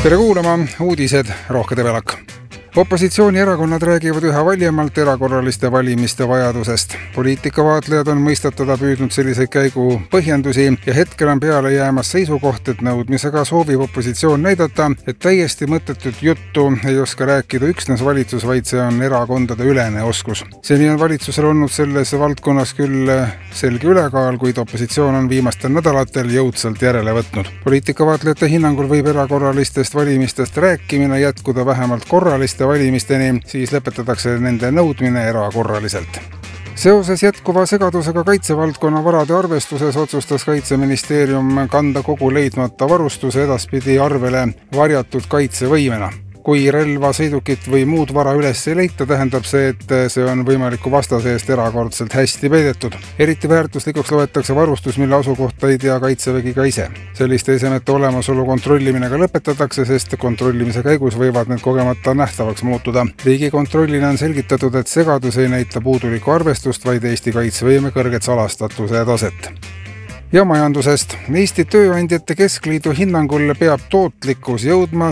Tere kuulama, uudised Rohke Debelak. Opositsioonierakonnad räägivad üha valjemalt erakorraliste valimiste vajadusest. Poliitikavaatlejad on mõistatada püüdnud selliseid käigu põhjendusi ja hetkel on peale jäämas seisukoht, et nõudmisega soovib opositsioon näidata, et täiesti mõttetut juttu ei oska rääkida üksnes valitsus, vaid see on erakondade ülene oskus. Seni on valitsusel olnud selles valdkonnas küll selge ülekaal, kuid opositsioon on viimastel nädalatel jõudsalt järele võtnud. Poliitikavaatlejate hinnangul võib erakorralistest valimistest rääkimine jätkuda vähemalt korraliste valimisteni, siis lõpetatakse nende nõudmine erakorraliselt. Seoses jätkuva segadusega kaitsevaldkonna varade arvestuses otsustas Kaitseministeerium kanda kogu leidmata varustuse edaspidi arvele varjatud kaitsevõimena. Kui relva, sõidukit või muud vara üles ei leita, tähendab see, et see on võimaliku vastase eest erakordselt hästi peidetud. Eriti väärtuslikuks loetakse varustus, mille asukohta ei tea Kaitsevägi ka ise. Selliste esemete olemasolu kontrollimine ka lõpetatakse, sest kontrollimise käigus võivad need kogemata nähtavaks muutuda. Riigikontrollina on selgitatud, et segadus ei näita puudulikku arvestust, vaid Eesti kaitsevõime kõrget salastatuse taset. Ja majandusest. Eesti Tööandjate Keskliidu hinnangul peab tootlikkus jõudma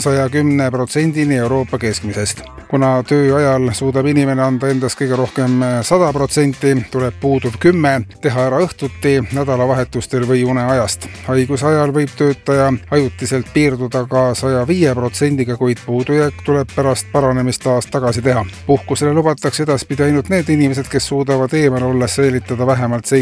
110% Euroopa keskmisest. Kuna töö ajal suudab inimene anda endas kõige rohkem 100%, tuleb puuduv 10%, teha ära õhtuti, nädalavahetustel või uneajast. Haiguse ajal võib töötaja ajutiselt piirduda ka 105%, kuid puudujääk tuleb pärast paranemist taas tagasi teha. Puhkusele lubatakse edaspidi ainult need inimesed, kes suudavad eemal olles säilitada vähemalt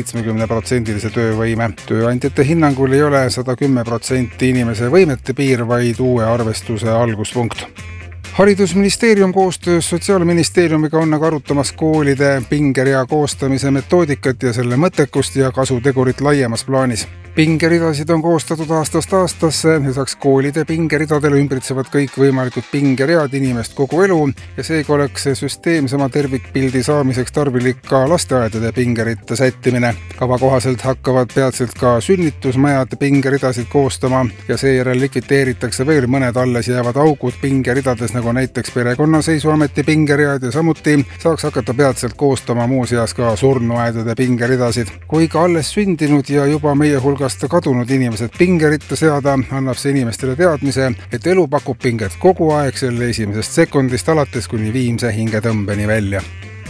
70% töövõime. Tööandjate hinnangul ei ole 110% inimese võimete piir, vaid uue arvestuse alguspunkt. Haridusministeerium koostöös Sotsiaalministeeriumiga on arutamas koolide pingerea koostamise metoodikat ja selle mõttekust ja kasutegurit laiemas plaanis. Pingeridasid on koostatud aastast aastasse, lisaks koolide pingeridadele ümbritsevad kõik võimalikud pingeread inimest kogu elu ja seega oleks süsteemsema tervikpildi saamiseks tarvilik ka lasteaedade pingerite sättimine. Kava kohaselt hakkavad peatselt ka sünnitusmajad pingeridasid koostama ja seejärel likviteeritakse veel mõned alles jäävad augud pingeridades, nagu näiteks perekonnaseisuameti pingeread ja samuti saaks hakata peatselt koostama muuseas ka surnuaedade pingeridasid. Kui ka alles sündinud ja juba meie hulgast kadunud inimesed pingeritta seada, annab see inimestele teadmise, et elu pakub pinget kogu aeg selle esimesest sekundist alates kuni viimse hingetõmbeni välja.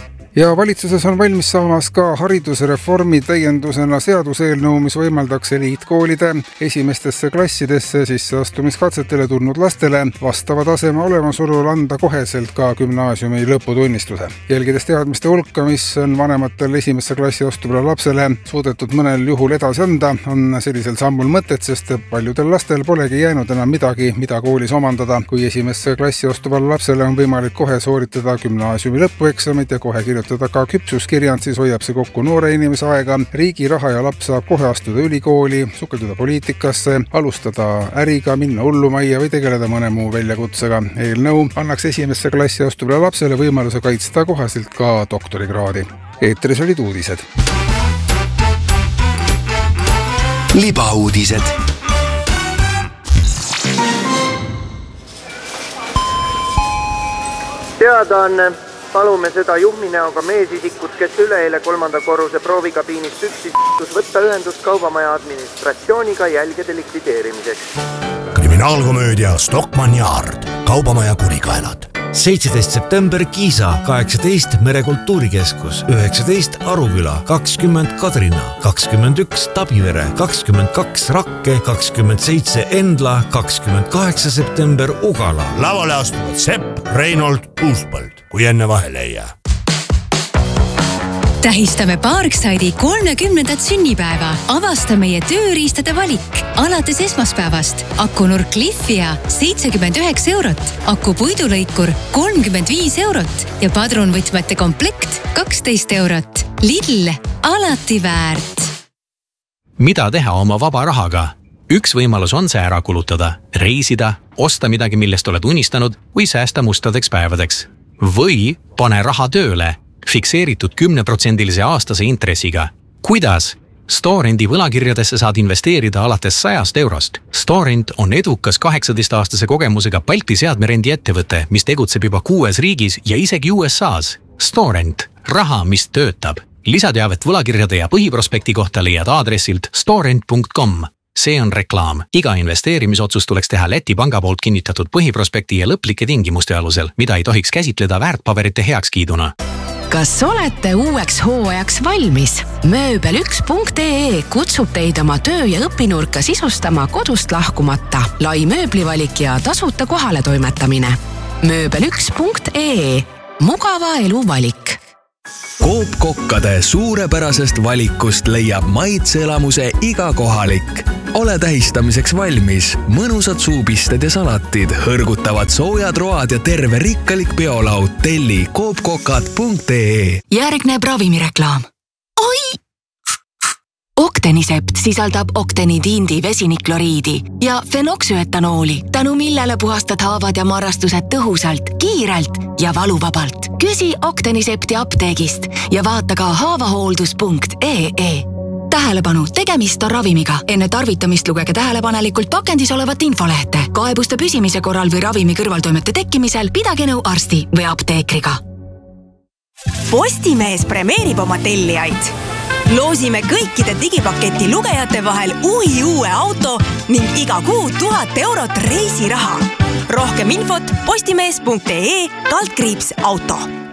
Ja valitsuses on valmis saamas ka haridusreformi täiendusena seaduseelnõu, mis võimaldaks eliitkoolide esimestesse klassidesse sisseastumiskatsetele tulnud lastele vastava taseme olemasolul anda koheselt ka gümnaasiumi lõputunnistuse. Jälgides teadmiste hulka, mis on vanematel esimesse klassi astuvale lapsele suudetud mõnel juhul edasi anda, on sellisel sammul mõtet, sest paljudel lastel polegi jäänud enam midagi, mida koolis omandada. Kui esimesse klassi astuvale lapsele on võimalik kohe sooritada gümnaasiumi lõpueksamid ja kohe kirjutada ka küpsuskirjand, siis hoiab see kokku noore inimese aega, riigi raha ja laps saab kohe astuda ülikooli, sukelduda poliitikasse, alustada äriga, minna hullumajja või tegeleda mõne muu väljakutsega. Eelnõu annaks esimesse klassi astuvale lapsele võimaluse kaitsta kohaselt ka doktorikraadi. Eetris olid uudised. Libauudised. Teadaanne. Palume seda juhminäoga meesisikut, kes üleeile 3. korruse proovikabiinist üksis võtta ühendust kaubamaja administratsiooniga jälgede likvideerimiseks. Kriminaalkomöödia Stockmann ja Ard. Kaubamaja kurikaelad. 17. september Kiisa, 18 Merekultuurikeskus, 19 Aruküla, 20 Kadrina, 21 Tabivere, 22 Rakke, 27 Endla, 28 september Ugala. Lavale astuvad Sepp, Reinold, Uuspõld, kui enne vahele ei jää. Tähistame Parkside'i 30. sünnipäeva. Avasta meie tööriistade valik. Alates esmaspäevast akunurk Lifia 79 €, akupuidulõikur 35 € ja padrunvõtmete komplekt 12 €. Lidl, alati väärt. Mida teha oma vaba rahaga? Üks võimalus on see ära kulutada, reisida, osta midagi, millest oled unistanud või säästa mustadeks päevadeks. Või pane raha tööle. Fikseeritud 10% aastase intressiga. Kuidas? Storendi võlakirjadesse saad investeerida alates 100 €. Storend on edukas 18-aastase kogemusega Balti seadmerendi ettevõte, mis tegutseb juba 6 riigis ja isegi USA's. Storend, raha, mis töötab. Lisateavet võlakirjade ja põhiprospekti kohta leiad aadressilt storend.com. See on reklaam. Iga investeerimisotsus tuleks teha Läti panga poolt kinnitatud põhiprospekti ja lõplike tingimuste alusel, mida ei tohiks käsitleda väärtpaberite heakskiiduna. Kas olete uueks hooajaks valmis? Mööbel1.ee kutsub teid oma töö- ja õpinurka sisustama kodust lahkumata. Lai mööblivalik ja tasuta kohale toimetamine. Mööbel1.ee. Mugava elu valik. Coop kokkade suurepärasest valikust leiab maitseelamuse iga kohalik. Ole tähistamiseks valmis. Mõnusad suupisted ja salatid, hõrgutavad soojad road ja terve rikkalik peolaud. Telli coopkokad.ee. Järgneb ravimireklaam. Oi! Octenisept sisaldab octenidiindi vesinikloriidi ja fenoksüetanooli, tänu millele puhastad haavad ja marrastused tõhusalt, kiirelt ja valuvabalt. Küsi Octenisepti apteegist ja vaata ka haavahooldus.ee. Tähelepanu, tegemist on ravimiga. Enne tarvitamist lugege tähelepanelikult pakendis olevat infolehte. Kaebuste püsimise korral või ravimi kõrvaltoimete tekkimisel pidage nõu arsti või apteekriga. Postimees premeerib oma tellijaid. Loosime kõikide digipaketi lugejate vahel uue auto ning iga kuu 1000 eurot reisiraha. Rohkem infot postimees.ee/auto.